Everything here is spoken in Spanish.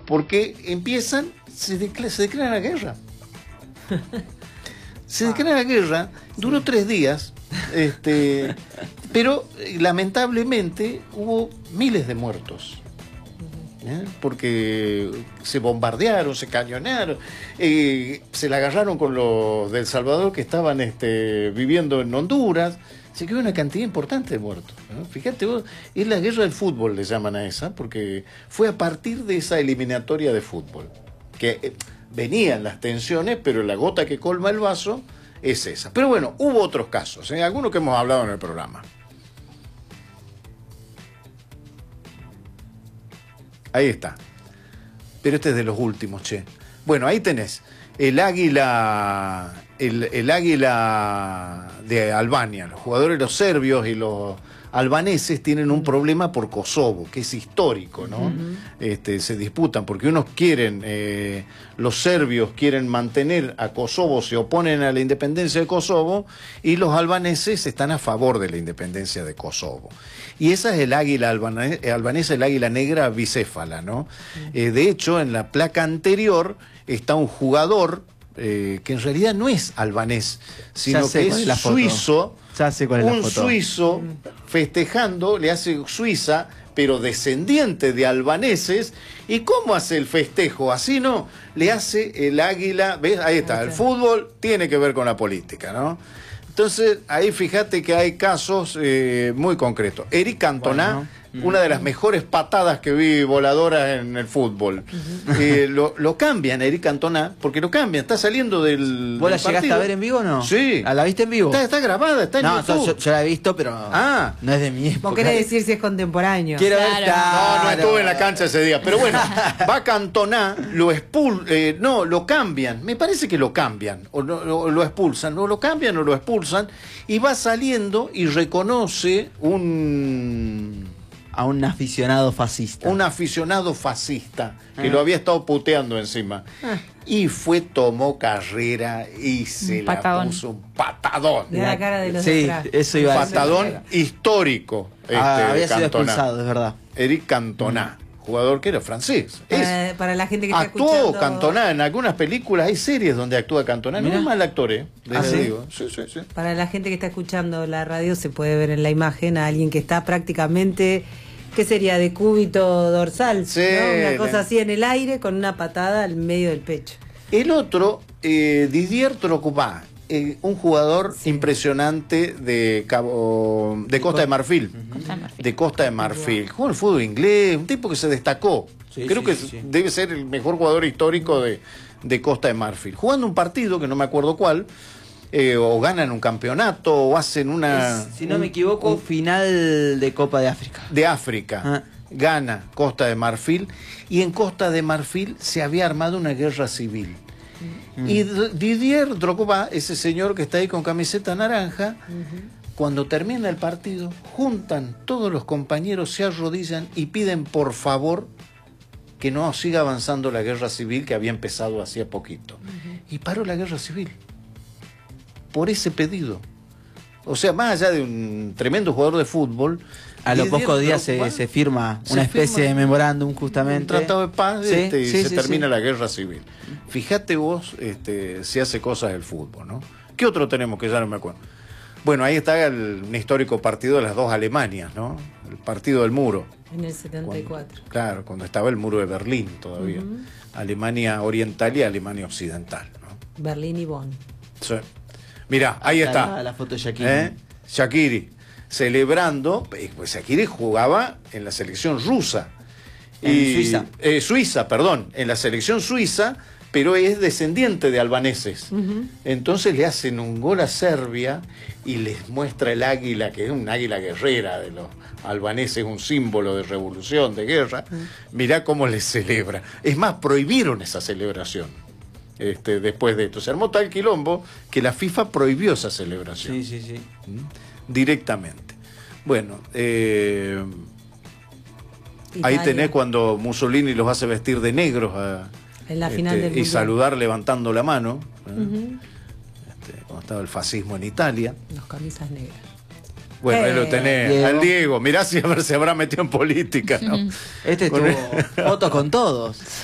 porque empiezan, se declara la guerra. Se declara la guerra, duró 3 días, pero lamentablemente hubo miles de muertos. Porque se bombardearon, se cañonearon, se la agarraron con los de El Salvador que estaban viviendo en Honduras. Se quedó una cantidad importante de muertos, ¿no? Fíjate vos, es la guerra del fútbol, le llaman a esa, porque fue a partir de esa eliminatoria de fútbol que venían las tensiones, pero la gota que colma el vaso es esa. Pero bueno, hubo otros casos, algunos que hemos hablado en el programa. Ahí está. Pero este es de los últimos, che. Bueno, ahí tenés el águila de Albania. Los jugadores, los serbios y los albaneses tienen un problema por Kosovo, que es histórico, ¿no? Se disputan, porque unos quieren, los serbios quieren mantener a Kosovo, se oponen a la independencia de Kosovo, y los albaneses están a favor de la independencia de Kosovo. Y esa es el águila albanesa, el águila negra bicéfala, ¿no? De hecho, en la placa anterior está un jugador que en realidad no es albanés, sino que es suizo. Ya sé cuál es la foto. Un suizo festejando, le hace Suiza, pero descendiente de albaneses. ¿Y cómo hace el festejo? Así no, le hace el águila, ¿ves? Ahí está, el fútbol tiene que ver con la política, ¿no? Entonces, ahí fíjate que hay casos muy concretos. Eric Cantona, una de las mejores patadas que vi voladoras en el fútbol. Lo cambian, Eric Cantona, porque lo cambian, está saliendo del ¿Vos la partido. llegaste a ver en vivo o no? Sí. ¿La viste en vivo? Está grabada, está en YouTube. Yo la he visto, pero no es de mi época. Vos querés decir si es contemporáneo. Quiero ver. No estuve en la cancha ese día. Pero bueno, va Cantona, lo cambian. Me parece que lo cambian. O lo expulsan. O lo cambian o lo expulsan. Y va saliendo y reconoce a un aficionado fascista. Un aficionado fascista que lo había estado puteando encima. Y tomó carrera y se la puso un patadón. De la cara de los sí, detrás. Eso iba a decir. Patadón histórico. Había sido expulsado, es verdad. Eric Cantona, jugador que era francés. Para la gente que está actuó escuchando... Cantona en algunas películas, hay series donde actúa Cantona. No es mal actor, ¿sí? Digo. Sí. Para la gente que está escuchando la radio se puede ver en la imagen a alguien que está prácticamente... ¿Qué sería? De cúbito dorsal, sí, ¿no? Una cosa así en el aire con una patada al medio del pecho. El otro, Didier Drogba, un jugador impresionante de Costa de Marfil. De Costa de Marfil. Jugó el fútbol inglés, un tipo que se destacó. Creo que debe ser el mejor jugador histórico de Costa de Marfil. Jugando un partido, que no me acuerdo cuál, o ganan un campeonato o hacen si no me equivoco, final de Copa de África. De África. Gana Costa de Marfil, y en Costa de Marfil se había armado una guerra civil. Y Didier Drogba, ese señor que está ahí con camiseta naranja, cuando termina el partido, juntan todos los compañeros, se arrodillan y piden por favor que no siga avanzando la guerra civil que había empezado hacía poquito. Y paró la guerra civil por ese pedido. O sea, más allá de un tremendo jugador de fútbol, a los pocos días se firma una especie de memorándum, justamente. Un tratado de paz, y se termina la guerra civil. Fíjate vos si hace cosas el fútbol, ¿no? ¿Qué otro tenemos que ya no me acuerdo? Bueno, ahí está un histórico partido de las dos Alemanias, ¿no? El partido del muro. En el 74. Cuando estaba el muro de Berlín todavía. Alemania oriental y Alemania occidental, ¿no? Berlín y Bonn. Sí. Mirá, ahí está. La foto de Shaqiri. Shaqiri celebrando, pues Shaqiri jugaba en la selección rusa. Suiza. Suiza, perdón, en la selección suiza, pero es descendiente de albaneses. Entonces le hacen un gol a Serbia y les muestra el águila, que es un águila guerrera de los albaneses, un símbolo de revolución, de guerra. Mirá cómo les celebra. Es más, prohibieron esa celebración. Después de esto se armó tal quilombo que la FIFA prohibió esa celebración. Sí. Directamente. Bueno, ahí tenés cuando Mussolini los hace vestir de negros en la final del y mundial. Saludar levantando la mano, cuando estaba el fascismo en Italia. Los camisas negras. Bueno, ahí lo tenés, al Diego. Mirá si se habrá metido en política, ¿no? Estuvo fotos con todos.